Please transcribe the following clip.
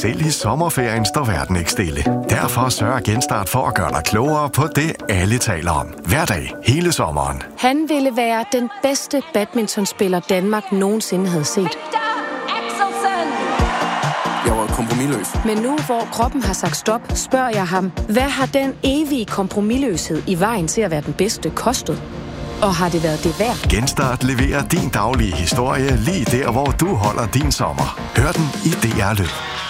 Selv i sommerferien står verden ikke stille. Derfor sørger Genstart for at gøre dig klogere på det, alle taler om. Hver dag, hele sommeren. Han ville være den bedste badmintonspiller, Danmark nogensinde havde set. Jeg var kompromisløs. Men nu, hvor kroppen har sagt stop, spørger jeg ham, hvad har den evige kompromisløshed i vejen til at være den bedste kostet? Og har det været det værd? Genstart leverer din daglige historie lige der, hvor du holder din sommer. Hør den i DR Løb.